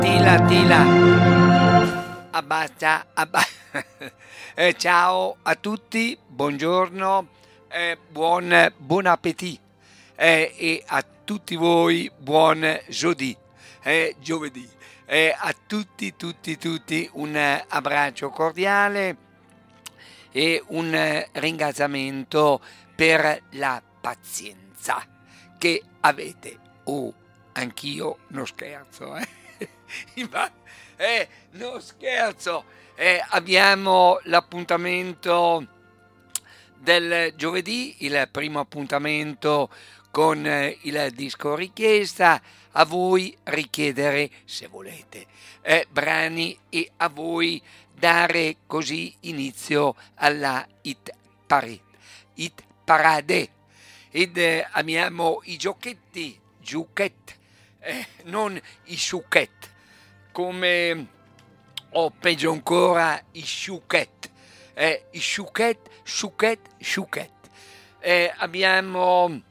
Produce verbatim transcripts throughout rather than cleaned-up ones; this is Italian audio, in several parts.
Tila, tila. Abbassa, abba- Eh, ciao a tutti, buongiorno, eh, buon, buon appetito eh, e a tutti voi buon giovedì. eh, giovedì. Eh, a tutti, tutti, tutti un eh, abbraccio cordiale e un eh, ringraziamento per la pazienza che avete. Oh, anch'io non scherzo, eh. Ma, eh, non scherzo. Eh, abbiamo l'appuntamento del giovedì, il primo appuntamento con eh, il disco richiesta, a voi richiedere, se volete, eh, brani e a voi dare così inizio alla hit parade. Hit parade. Ed eh, abbiamo i giochetti, giuchet, eh, non i suchet, come o peggio ancora i sciuchet, eh, i sciuchet, sciuchet, sciuchet. Eh, abbiamo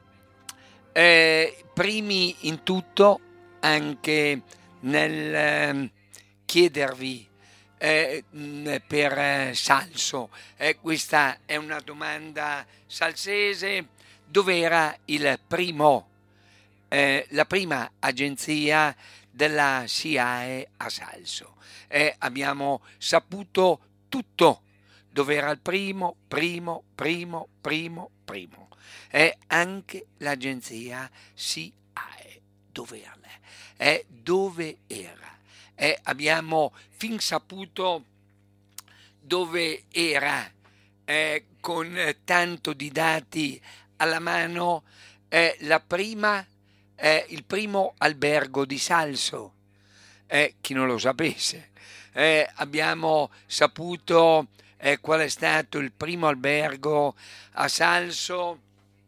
eh, primi in tutto anche nel eh, chiedervi eh, mh, per eh, Salso. Eh, questa è una domanda salsese. Dov'era il primo, eh, la prima agenzia della S I A E a Salso? Eh, abbiamo saputo tutto. Dov'era il primo, primo, primo, primo, primo. E anche l'agenzia S I A E. Dov'era? Eh, dove era? Eh, abbiamo fin saputo dove era, eh, con eh, tanto di dati alla mano, eh, la prima, eh, il primo albergo di Salso. Eh, chi non lo sapesse. Eh, abbiamo saputo eh, qual è stato il primo albergo a Salso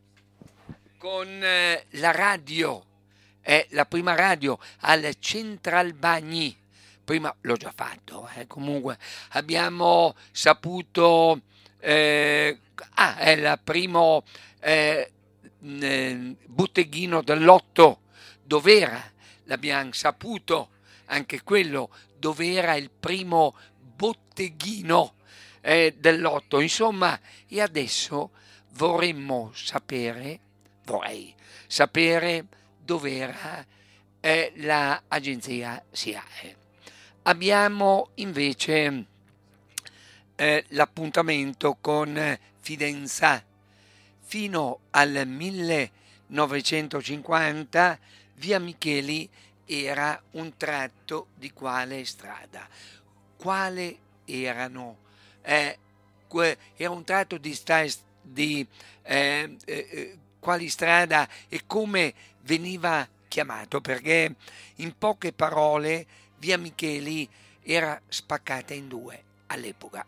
con eh, la radio, eh, la prima radio al Central Bagni. Prima l'ho già fatto, eh, comunque abbiamo saputo, eh, ah, è il primo eh, mh, botteghino dell'otto, dov'era? L'abbiamo saputo, anche quello, dov'era il primo botteghino eh, dell'otto. Insomma, e adesso vorremmo sapere, vorrei sapere dov'era eh, l'agenzia S I A E. Abbiamo invece eh, l'appuntamento con Fidenza. Fino al millenovecentocinquanta via Micheli era un tratto di quale strada? Quale erano? Eh, que- era un tratto di, sta- di eh, eh, quali strada e come veniva chiamato? Perché in poche parole via Micheli era spaccata in due all'epoca,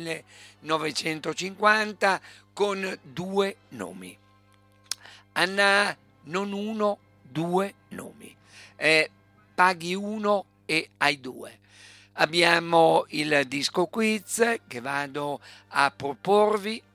millenovecentocinquanta, con due nomi. Anna, non uno, due nomi. Eh, paghi uno e hai due. Abbiamo il disco quiz che vado a proporvi